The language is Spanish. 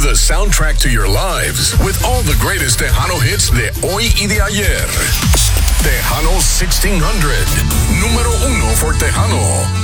the soundtrack to your lives with all the greatest Tejano hits de hoy y de ayer. Tejano 1600, número 1 for Tejano.